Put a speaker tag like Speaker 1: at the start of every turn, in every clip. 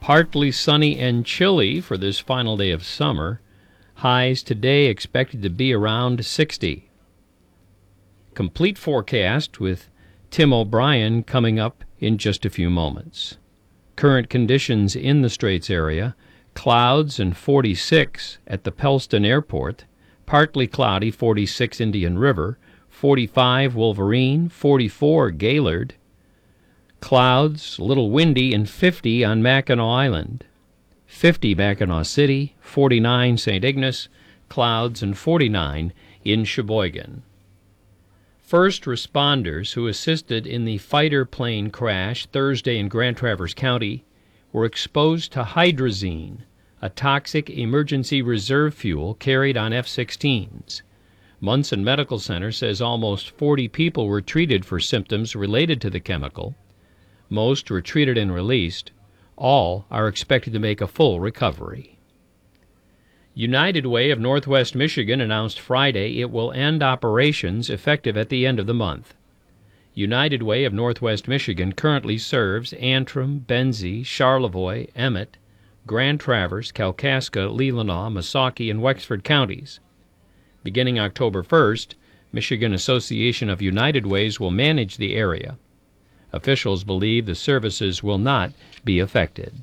Speaker 1: Partly sunny and chilly for this final day of summer. Highs today expected to be around 60. Complete forecast with Tim O'Brien coming up in just a few moments. Current conditions in the Straits area: clouds and 46 at the Pellston Airport, partly cloudy 46 Indian River, 45 Wolverine, 44 Gaylord, clouds, a little windy, and 50 on Mackinac Island, 50 Mackinac City, 49 St. Ignace, clouds, and 49 in Sheboygan. First responders who assisted in the fighter plane crash Thursday in Grand Traverse County were exposed to hydrazine, a toxic emergency reserve fuel carried on F-16s. Munson Medical Center says almost 40 people were treated for symptoms related to the chemical. Most were treated and released. All are expected to make a full recovery. United Way of Northwest Michigan announced Friday it will end operations effective at the end of the month. United Way of Northwest Michigan currently serves Antrim, Benzie, Charlevoix, Emmett, Grand Traverse, Kalkaska, Leelanau, Missaukee, and Wexford counties. Beginning October 1st, Michigan Association of United Ways will manage the area. Officials believe the services will not be affected.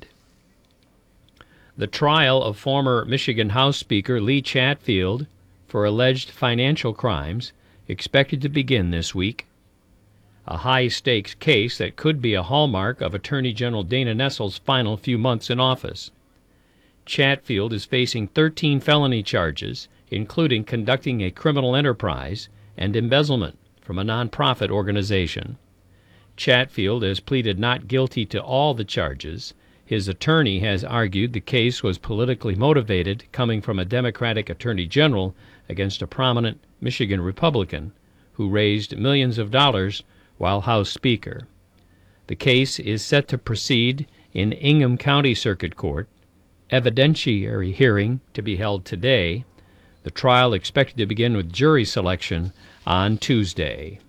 Speaker 1: The trial of former Michigan House Speaker Lee Chatfield for alleged financial crimes expected to begin this week. A high-stakes case that could be a hallmark of Attorney General Dana Nessel's final few months in office. Chatfield is facing 13 felony charges, including conducting a criminal enterprise and embezzlement from a nonprofit organization. Chatfield has pleaded not guilty to all the charges. His attorney has argued the case was politically motivated, coming from a Democratic attorney general against a prominent Michigan Republican who raised millions of dollars while House Speaker. The case is set to proceed in Ingham County Circuit Court. Evidentiary hearing to be held today. The trial expected to begin with jury selection on Tuesday.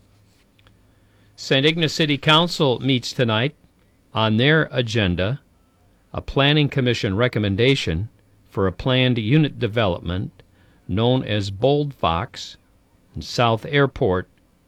Speaker 1: St. Ignace City Council meets tonight. On their agenda, a Planning Commission recommendation for a planned unit development known as Bold Fox and South Airport.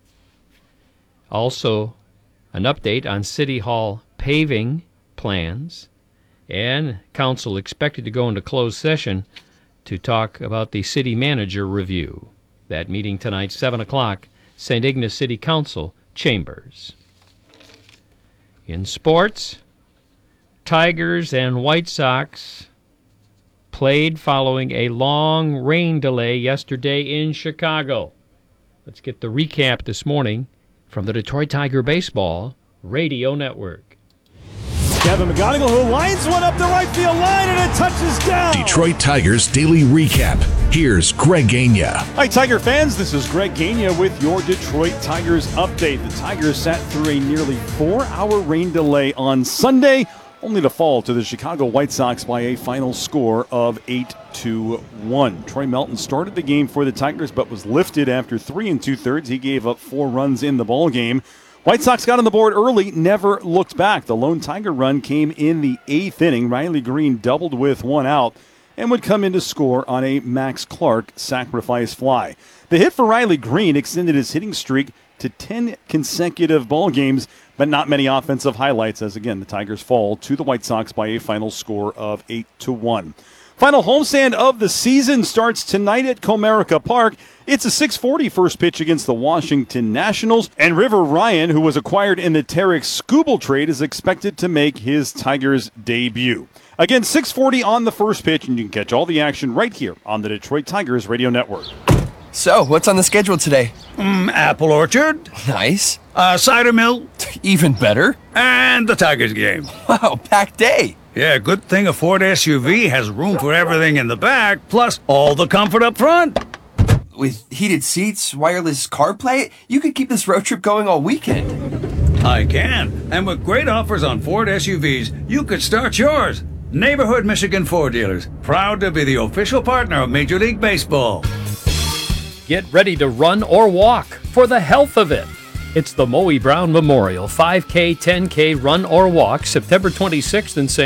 Speaker 1: Also, an update on City Hall paving plans, and council expected to go into closed session to talk about the city manager review. That meeting tonight, 7 o'clock, St. Ignace City Council chambers. In sports, Tigers and White Sox played following a long rain delay yesterday in Chicago. Let's get the recap this morning from the Detroit Tiger Baseball Radio Network.
Speaker 2: Kevin McGonigal, who lines one up the right field line, and it touches down.
Speaker 3: Detroit Tigers Daily Recap. Here's Greg Gagne.
Speaker 2: Hi, Tiger fans. This is Greg Gagne with your Detroit Tigers update. The Tigers sat through a nearly 4-hour rain delay on Sunday, only to fall to the Chicago White Sox by a final score of 8-1. Troy Melton started the game for the Tigers, but was lifted after 3 2/3. He gave up 4 runs in the ballgame. White Sox got on the board early, never looked back. The lone Tiger run came in the 8th inning. Riley Green doubled with 1 out and would come in to score on a Max Clark sacrifice fly. The hit for Riley Green extended his hitting streak to 10 consecutive ball games, but not many offensive highlights as, again, the Tigers fall to the White Sox by a final score of 8-1. Final homestand of the season starts tonight at Comerica Park. It's a 6:40 first pitch against the Washington Nationals, and River Ryan, who was acquired in the Tarek Skubal trade, is expected to make his Tigers debut. Again, 6:40 on the first pitch, and you can catch all the action right here on the Detroit Tigers Radio Network.
Speaker 4: So, what's on the schedule today?
Speaker 5: Apple orchard.
Speaker 4: Nice.
Speaker 5: Cider mill.
Speaker 4: Even better.
Speaker 5: And the Tigers game.
Speaker 4: Wow, packed day.
Speaker 5: Yeah, good thing a Ford SUV has room for everything in the back, plus all the comfort up front.
Speaker 4: With heated seats, wireless CarPlay, you could keep this road trip going all weekend.
Speaker 5: I can. And with great offers on Ford SUVs, you could start yours. Neighborhood Michigan Ford dealers, proud to be the official partner of Major League Baseball.
Speaker 1: Get ready to run or walk for the health of it. It's the Moe Brown Memorial 5K, 10K run or walk September 26th in St.